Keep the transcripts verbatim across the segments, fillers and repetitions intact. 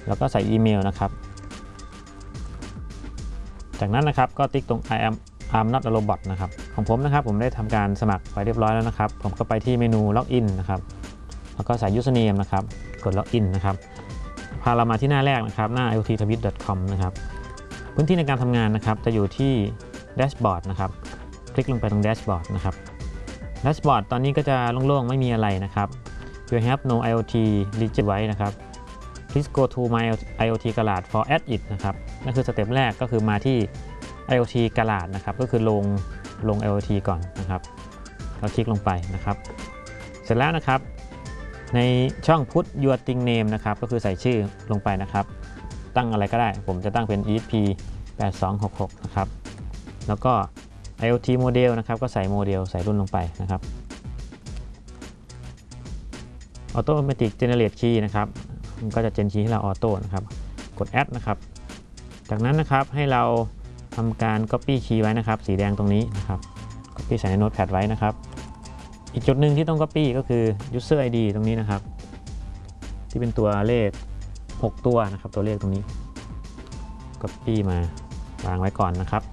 แล้วก็ใส่อีเมลนะครับจากนั้นนะครับก็ติ๊กตรง I am I'm not a robot นะครับของผมนะครับผมได้ทำการสมัครไปเรียบร้อยแล้วนะครับผมก็ไปที่เมนู Login นะครับแล้วก็ใส่ Username นะครับกด Login นะครับพาเรามาที่หน้าแรกนะครับหน้า ไอ โอ ที ทวิต ดอท คอม นะครับพื้นที่ในการทำงานนะครับจะอยู่ที่แดชบอร์ดนะครับคลิกลงไปตรงแดชบอร์ดนะครับแดชบอร์ดตอนนี้ก็จะโล่งๆไม่มีอะไรนะครับ You have no ไอ โอ ที registered ไว้นะครับ Please go to my ไอ โอ ที Garage for add it นะครับนั่นคือสเต็ปแรกก็คือมาที่ ไอ โอ ที Garage นะครับก็คือลงลง ไอ โอ ที ก่อนนะครับแล้วคลิกลงไปนะครับเสร็จแล้วนะครับในช่อง Put your thing name นะครับก็คือใส่ชื่อลงไปนะครับตั้งอะไรก็ได้ผมจะตั้งเป็น อี เอส พี แปดสองหกหก นะครับแล้วก็ ไอ โอ ที model นะครับก็ใส่โมเดลใส่รุ่นลงไปนะครับ Automatic Generate Key นะครับมันก็จะเจนคีย์ให้เราออโต้นะครับกด Add นะครับจากนั้นนะครับให้เราทำการ Copy Key ไว้นะครับสีแดงตรงนี้นะครับ Copy ใส่ใน Notepad ไว้นะครับอีกจุดหนึ่งที่ต้อง Copy ก็คือ User ไอ ดี ตรงนี้นะครับที่เป็นตัวเลขหกตัวนะครับตัวเลขตรงนี้ Copy มาวางไว้ก่อนนะครับ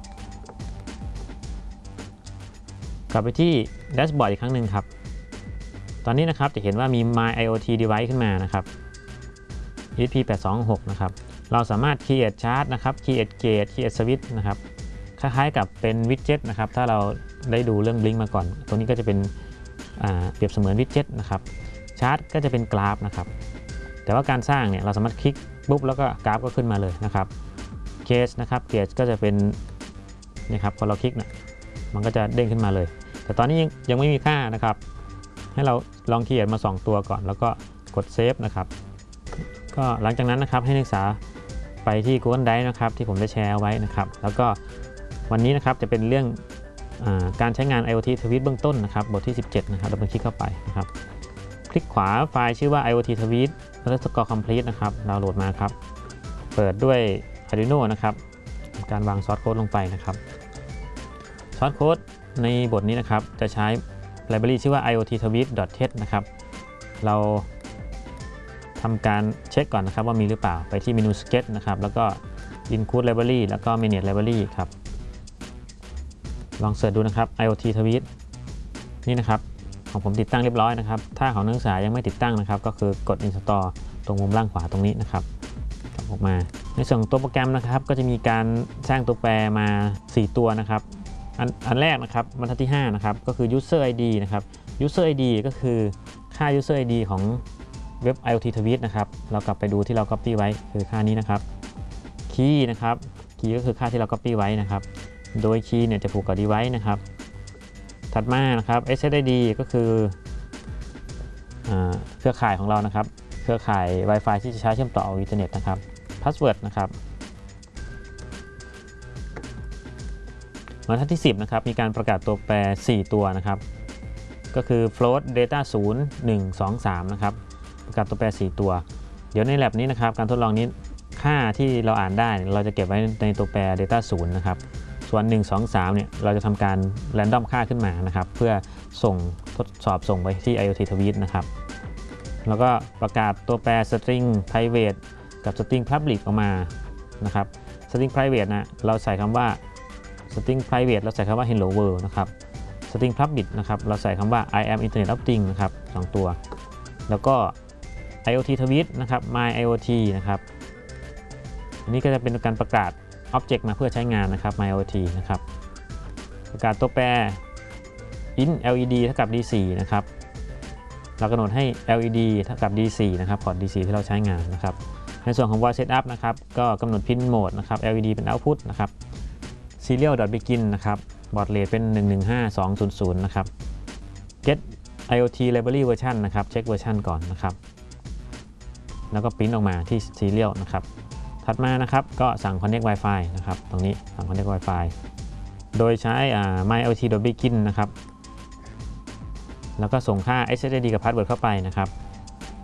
กลับไปที่ Dashboard อีกครั้งหนึ่งครับตอนนี้นะครับจะเห็นว่ามี My ไอ โอ ที Device ขึ้นมานะครับ อี เอส พี แปดสองหก นะครับเราสามารถ Create Chart นะครับ Create Gate Create Switch นะครับคล้ายๆกับเป็น Widget นะครับถ้าเราได้ดูเรื่อง Blink มาก่อนตรงนี้ก็จะเป็นเปรียบเสมือน Widget นะครับชาร์ตก็จะเป็นกราฟนะครับแต่ว่าการสร้างเนี่ยเราสามารถคลิกปุ๊บแล้วก็กราฟก็ขึ้นมาเลยนะครับเคสนะครับเคสก็จะเป็นนี่ครับพอเราคลิกเนี่ยมันก็จะเด้งขึ้นมาเลยแต่ตอนนี้ยังยังไม่มีค่านะครับให้เราลองเขียนมาสองตัวก่อนแล้วก็กดเซฟนะครับก็หลังจากนั้นนะครับให้นักศึกษาไปที่ Google Drive นะครับที่ผมได้แชร์ไว้นะครับแล้วก็วันนี้นะครับจะเป็นเรื่องอาการใช้งาน ไอ โอ ที Tweet เบื้องต้นนะครับบทที่สิบเจ็ดนะครับเราไปคลิกเข้าไปนะครับคลิกขวาไฟล์ชื่อว่า ไอ โอ ที Tweet underscore complete นะครับดาวน์โหลดมาครับเปิดด้วย Arduino นะครับการวางซอสโค้ดลงไปนะครับซอสโค้ดในบทนี้นะครับจะใช้ library ชื่อว่า ไอ โอ ที ทวิต ดอท เทส นะครับเราทำการเช็คก่อนนะครับว่ามีหรือเปล่าไปที่เมนู Sketch นะครับแล้วก็ include library แล้วก็ manage library ครับลองเสิร์ชดูนะครับ ไอ โอ ที Tweet นี่นะครับของผมติดตั้งเรียบร้อยนะครับถ้าของนักศึกษายังไม่ติดตั้งนะครับก็คือกด install ตรงมุมล่างขวาตรงนี้นะครับออกมาในส่วนของตัวโปรแกรมนะครับก็จะมีการสร้างตัวแปรมาสี่ตัวนะครับอันอันแรกนะครับบรรทัดที่ห้านะครับก็คือ user ไอ ดี นะครับ user ไอ ดี ก็คือค่า user ไอ ดี ของเว็บ ไอ โอ ที Tweet นะครับเรากลับไปดูที่เรา copy ไว้คือค่านี้นะครับ key นะครับ key ก็คือค่าที่เรา copy ไว้นะครับโดย key เนี่ยจะผูกกับ device นะครับถัดมานะครับ เอส เอส ไอ ดี ก็คือเครือข่ายของเรานะครับเครือข่าย Wi-Fi ที่จะใช้เชื่อมต่ออินเทอร์เน็ตนะครับ Password นะครับบรรทัดที่สิบนะครับมีการประกาศตัวแปรสี่ตัวนะครับก็คือ float data ศูนย์ หนึ่ง สอง สามนะครับประกาศตัวแปรสี่ตัวเดี๋ยวใน lab นี้นะครับการทดลองนี้ค่าที่เราอ่านได้เราจะเก็บไว้ในตัวแปร data ศูนย์นะครับส่วนหนึ่ง สอง สามเนี่ยเราจะทำการ random ค่าขึ้นมานะครับเพื่อส่งทดสอบส่งไปที่ ไอ โอ ที Tweet นะครับแล้วก็ประกาศตัวแปร string private กับ string public ออกมานะครับ string private นะเราใส่คำว่า string private เราใส่คำว่า hello world นะครับ string public นะครับเราใส่คำว่า I am internet of things นะครับสองตัวแล้วก็ ไอ โอ ที Tweet นะครับ my ไอ โอ ที นะครับอันนี้ก็จะเป็นการประกาศ object มาเพื่อใช้งานนะครับ my ไอ โอ ที นะครับประกาศตัวแปร int แอล อี ดี เท่ากับ ดี โฟร์ นะครับเรากำหนดให้ แอล อี ดี เท่ากับ ดี โฟร์ นะครับพอร์ต ดี โฟร์ ที่เราใช้งานนะครับในส่วนของ void setup นะครับก็กำหนด pin mode นะครับ แอล อี ดี เป็น output นะครับ serial.begin นะครับ baud rate เป็น หนึ่ง หนึ่ง ห้า สอง ศูนย์ ศูนย์ นะครับ get ไอ โอ ที library version นะครับเช็คเวอร์ชันก่อนนะครับแล้วก็ปริ้นออกมาที่ serial นะครับถัดมานะครับก็สั่ง connect Wi-Fi นะครับตรงนี้สั่ง connect Wi-Fi โดยใช้ my ไอ โอ ที begin นะครับแล้วก็ส่งค่า เอส เอส ไอ ดี กับ password เข้าไปนะครับ